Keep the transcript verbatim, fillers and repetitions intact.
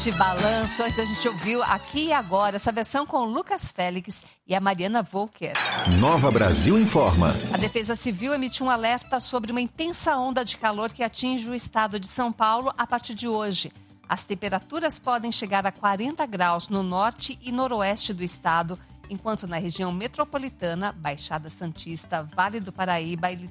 De balanço, antes a gente ouviu Aqui e Agora, essa versão com Lucas Félix e a Mariana Volker. Nova Brasil informa. A Defesa Civil emitiu um alerta sobre uma intensa onda de calor que atinge o estado de São Paulo a partir de hoje. As temperaturas podem chegar a quarenta graus no norte e noroeste do estado, enquanto na região metropolitana, Baixada Santista, Vale do Paraíba e